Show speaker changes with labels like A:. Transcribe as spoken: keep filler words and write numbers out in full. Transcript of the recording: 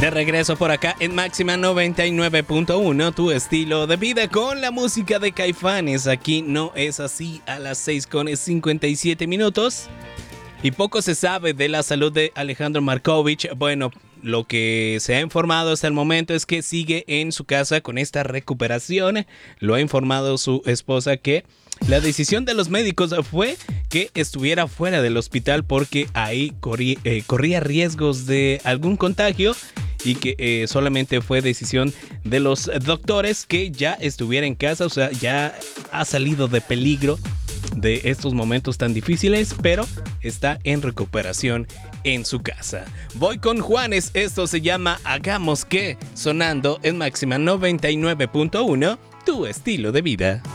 A: De regreso por acá en Máxima noventa y nueve punto uno, tu estilo de vida con la música de Caifanes. Aquí no es así a las seis con cincuenta y siete minutos. Y poco se sabe de la salud de Alejandro Markovich. Bueno, lo que se ha informado hasta el momento es que sigue en su casa con esta recuperación. Lo ha informado su esposa que la decisión de los médicos fue que estuviera fuera del hospital porque ahí corría, eh, corría riesgos de algún contagio y que eh, solamente fue decisión de los doctores que ya estuviera en casa, o sea, ya ha salido de peligro de estos momentos tan difíciles, pero está en recuperación en su casa. Voy con Juanes, esto se llama Hagamos que, sonando en Máxima noventa y nueve punto uno, tu estilo de vida.